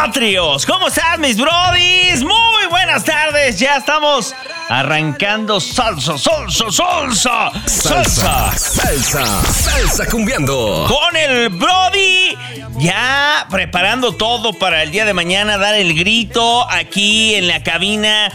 Patrios, ¿cómo están mis brodis? Muy buenas tardes, ya estamos arrancando salsa cumbiando. Con el Brody, ya preparando todo para el día de mañana, dar el grito aquí en la cabina.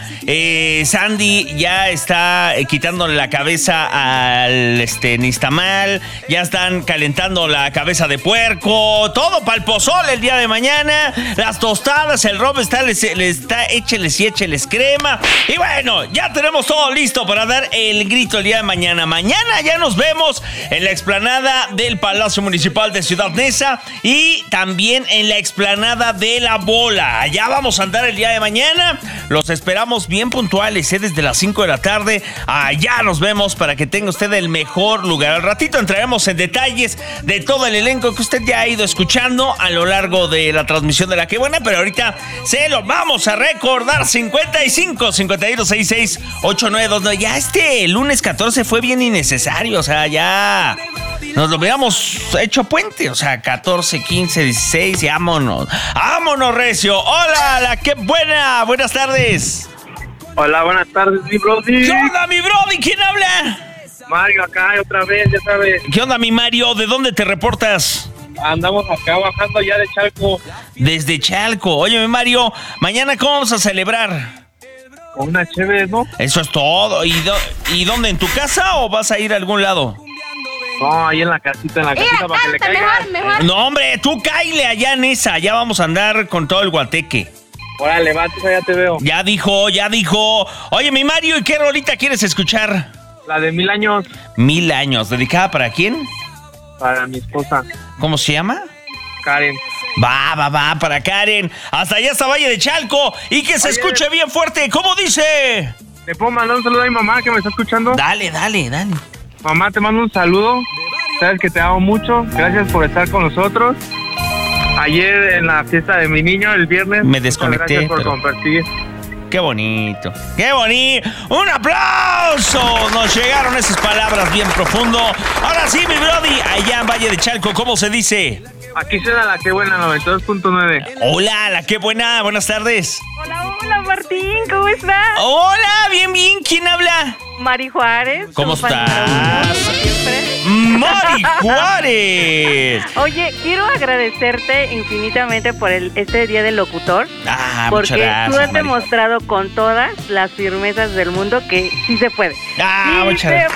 Sandy ya está quitándole la cabeza al Nistamal, ya están calentando la cabeza de puerco, todo para el pozole el día de mañana, las tostadas, el Rob está, écheles y écheles crema. Y bueno, ya tenemos todo listo para dar el grito el día de mañana. Mañana ya nos vemos en la explanada del Palacio Municipal de Ciudad Neza y también en la explanada de La Bola. Allá vamos a andar el día de mañana. Los esperamos bien puntuales, desde las 5 de la tarde. Allá nos vemos para que tenga usted el mejor lugar. Al ratito entraremos en detalles de todo el elenco que usted ya ha ido escuchando a lo largo de la transmisión de La Que Buena, pero ahorita se lo vamos a recordar. 55 51 66 8929. Ya lunes 14 fue bien innecesario, o sea, ya nos lo hubiéramos hecho puente, o sea, 14, 15, 16 y vámonos recio. Hola, La Que Buena, buenas tardes. Hola, buenas tardes, mi Brody. ¿Qué onda, mi Brody? ¿Quién habla? Mario, acá otra vez, ya sabes. ¿Qué onda, mi Mario? ¿De dónde te reportas? Andamos acá bajando ya de Chalco. Desde Chalco. Oye, mi Mario, mañana ¿cómo vamos a celebrar? Con una chévere, ¿no? Eso es todo. ¿Y dónde? ¿En tu casa o vas a ir a algún lado? No, ahí en la casita para que le caiga. Mejor. No, hombre, tú cáile allá en esa. Ya vamos a andar con todo el guateque. Órale, va, ya te veo. Ya dijo. Oye, mi Mario, ¿y qué rolita quieres escuchar? La de 1000 años. 1000 años. ¿Dedicada para quién? Para mi esposa. ¿Cómo se llama? Karen. Va, para Karen. Hasta allá, hasta Valle de Chalco. Y que se escuche bien fuerte. ¿Cómo dice? ¿Le puedo mandar un saludo a mi mamá que me está escuchando? Dale. Mamá, te mando un saludo. Sabes que te amo mucho. Gracias por estar con nosotros. Ayer en la fiesta de mi niño, el viernes. Me desconecté. Gracias por compartir. ¡Qué bonito! ¡Un aplauso! Nos llegaron esas palabras bien profundo. Ahora sí, mi Brody, allá en Valle de Chalco, ¿cómo se dice? Aquí suena La Que Buena, 92.9. Hola, La Que Buena, buenas tardes. Hola, Martín, ¿cómo estás? Hola, bien, ¿quién habla? Mari Juárez. ¿Cómo estás? Siempre. ¡Mari Juárez! Oye, quiero agradecerte infinitamente por este Día del Locutor. Muchas gracias, porque tú has Mari. demostrado con todas las firmezas del mundo que sí se puede. Muchas gracias.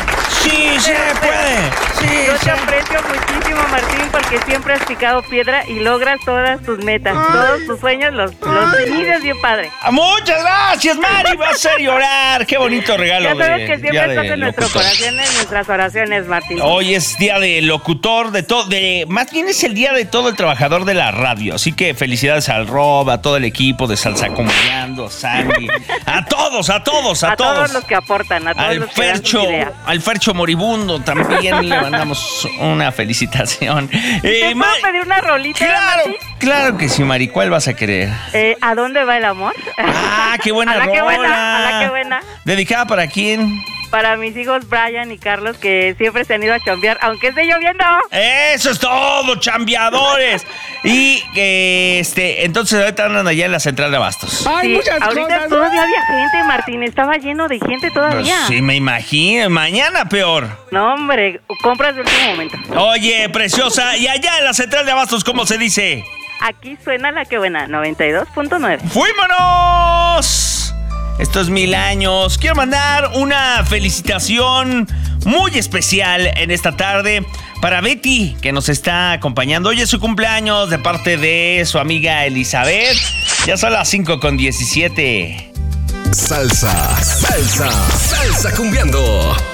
Sí se puede. Yo te aprecio muchísimo, Martín, porque siempre has picado piedra y logras todas tus metas. Todos tus sueños los vives bien padre. Muchas gracias, Mari. Vas a hacer llorar. Qué bonito regalo. Ya sabes que siempre estás en nuestro corazón, en nuestras oraciones, Martín. Hoy es día de locutor, más bien es el día de todo el trabajador de la radio. Así que felicidades al Rob, a todo el equipo de Salsa Cumbiando, a Sandy, a todos. A todos los que aportan, a todos los que dan sus ideas. Al Fercho moribundo también le mandamos una felicitación. ¿Te puedo pedir una rolita, Martín? Claro que sí, Mari. ¿Cuál vas a querer? ¿A dónde va el amor? ¡Qué buena rola! A la que buena. ¿Dedicada para quién? Para mis hijos Brian y Carlos, que siempre se han ido a chambear, aunque esté lloviendo. ¡Eso es todo, chambeadores! Y entonces ahorita andan allá en la central de abastos. Sí, ahorita todavía había gente, Martín. Estaba lleno de gente todavía. Pues sí, me imagino. Mañana peor. No, hombre, compras de último momento. Oye, preciosa, ¿y allá en la central de abastos cómo se dice? Aquí suena La Que Buena, 92.9. ¡Fuímonos! Esto es 1000 años. Quiero mandar una felicitación muy especial en esta tarde para Betty, que nos está acompañando. Hoy es su cumpleaños de parte de su amiga Elizabeth. Ya son las 5:17. Salsa cumbiando.